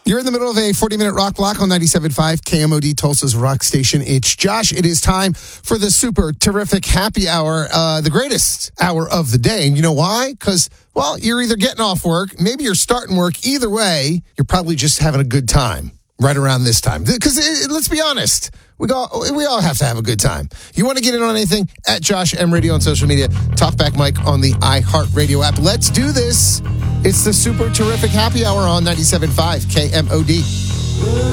You're in the middle of a 40-minute rock block on 97.5 KMOD, Tulsa's rock station. It's Josh. It is time for the super terrific happy hour, the greatest hour of the day. And you know why? Because, well, you're either getting off work, maybe you're starting work. Either way, you're probably just having a good time right around this time. Because let's be honest, we all have to have a good time. You want to get in on anything? At Josh M Radio on social media. Talkback Mike on the iHeartRadio app. Let's do this. It's the super terrific happy hour on 97.5 KMOD.